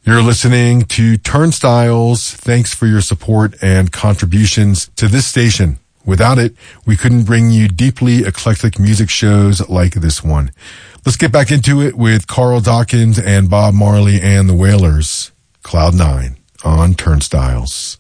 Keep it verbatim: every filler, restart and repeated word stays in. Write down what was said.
You're listening to Turnstiles. Thanks for your support and contributions to this station. Without it, we couldn't bring you deeply eclectic music shows like this one. Let's get back into it with Carl Dawkins and Bob Marley and the Wailers. Cloud Nine on Turnstiles.